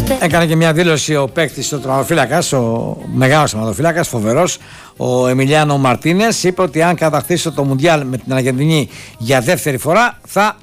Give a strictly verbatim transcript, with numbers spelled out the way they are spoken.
Έκανε και μια δήλωση ο παίκτης, ο τερματοφύλακας, ο μεγάλος τερματοφύλακας, φοβερός, ο Εμιλιάνο Μαρτίνες. Είπε ότι αν κατακτήσω το Μουντιάλ με την Αργεντινή για δεύτερη φορά θα